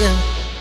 Yeah.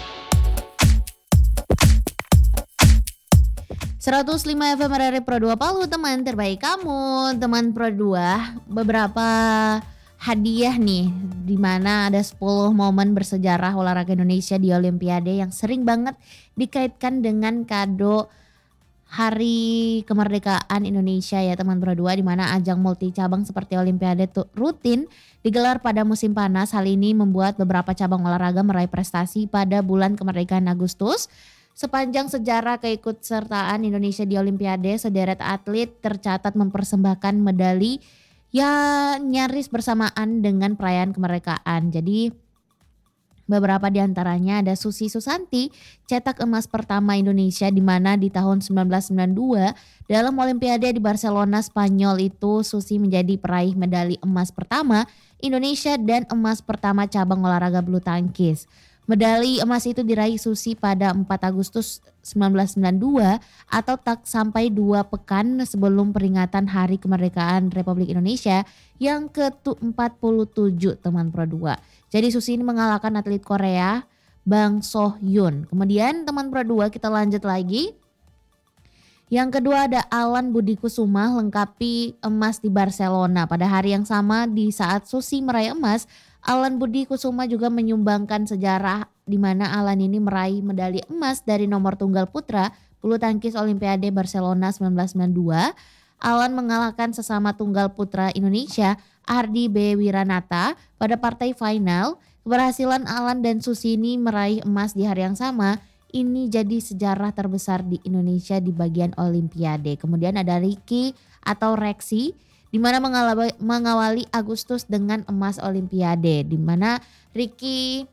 105 FM RRI Pro 2 Palu, teman terbaik kamu. Teman Pro 2, beberapa hadiah nih, dimana ada 10 momen bersejarah olahraga Indonesia di Olimpiade yang sering banget dikaitkan dengan kado Hari Kemerdekaan Indonesia ya teman Pro 2, di mana ajang multi cabang seperti Olimpiade rutin digelar pada musim panas. Hal ini membuat beberapa cabang olahraga meraih prestasi pada bulan kemerdekaan Agustus. Sepanjang sejarah keikutsertaan Indonesia di Olimpiade, sederet atlet tercatat mempersembahkan medali yang nyaris bersamaan dengan perayaan kemerdekaan. Jadi beberapa di antaranya ada Susi Susanti, cetak emas pertama Indonesia, di mana di tahun 1992 dalam Olimpiade di Barcelona, Spanyol itu Susi menjadi peraih medali emas pertama Indonesia dan emas pertama cabang olahraga bulu tangkis. Medali emas itu diraih Susi pada 4 Agustus 1992 atau tak sampai 2 pekan sebelum peringatan Hari Kemerdekaan Republik Indonesia yang ke-47 teman Pro 2. Jadi Susi ini mengalahkan atlet Korea Bang So Hyun. Kemudian teman Pro 2 kita lanjut lagi. Yang kedua ada Alan Budi Kusuma lengkapi emas di Barcelona. Pada hari yang sama di saat Susi meraih emas, Alan Budi Kusuma juga menyumbangkan sejarah di mana Alan ini meraih medali emas dari nomor tunggal putra bulu tangkis Olimpiade Barcelona 1992. Alan mengalahkan sesama tunggal putra Indonesia Ardi B. Wiranata pada partai final. Keberhasilan Alan dan Susi ini meraih emas di hari yang sama ini jadi sejarah terbesar di Indonesia di bagian Olimpiade. Kemudian ada Ricky atau Rexi, di mana mengawali Agustus dengan emas Olimpiade, di mana Ricky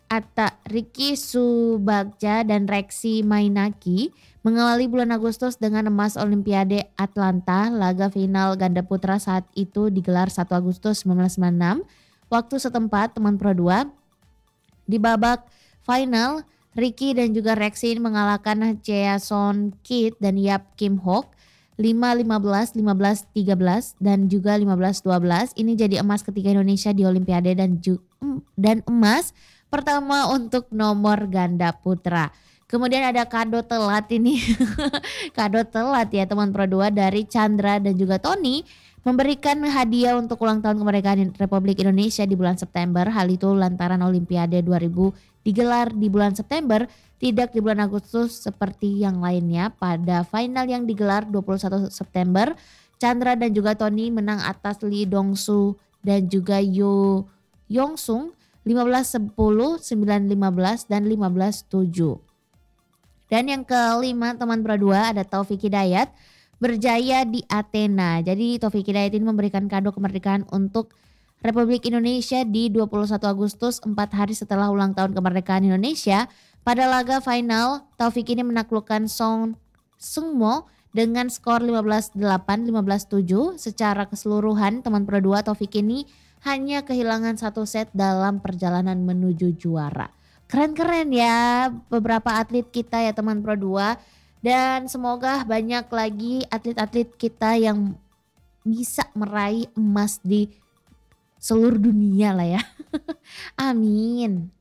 Subagja dan Rexi Mainaki mengawali bulan Agustus dengan emas Olimpiade Atlanta. Laga final ganda putra saat itu digelar 1 Agustus 1996 waktu setempat teman Pro 2. Di babak final, Ricky dan juga Rexi mengalahkan Jaeson Kidd dan Yap Kim Hok 5-15, 15-13 dan juga 15-12. Ini jadi emas ketiga Indonesia di Olimpiade dan emas pertama untuk nomor ganda putra. Kemudian ada kado telat ini. Kado telat ya teman Pro 2 dari Chandra dan juga Tony, memberikan hadiah untuk ulang tahun kemerdekaan Republik Indonesia di bulan September. Hal itu lantaran Olimpiade 2000 digelar di bulan September, tidak di bulan Agustus seperti yang lainnya. Pada final yang digelar 21 September, Chandra dan juga Tony menang atas Lee Dong-soo dan juga Yo Yong-sung 15-10, 9-15 dan 15-7. Dan yang kelima teman Pro 2 ada Taufik Hidayat, berjaya di Athena. Jadi Taufik Hidayat ini memberikan kado kemerdekaan untuk Republik Indonesia di 21 Agustus, 4 hari setelah ulang tahun kemerdekaan Indonesia. Pada laga final, Taufik ini menaklukkan Song Seung-mo dengan skor 15-8, 15-7. Secara keseluruhan teman Pro 2, Taufik ini hanya kehilangan 1 set dalam perjalanan menuju juara. Keren-keren ya beberapa atlet kita ya teman Pro 2. Dan semoga banyak lagi atlet-atlet kita yang bisa meraih emas di seluruh dunia lah ya. Amin.